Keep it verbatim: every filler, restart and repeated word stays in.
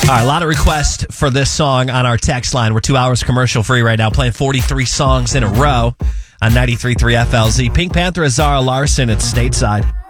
All right, a lot of requests for this song on our text line. We're two hours commercial free right now, playing forty-three songs in a row on ninety-three point three F L Z. Pink Panther, Zara Larson, it's Stateside.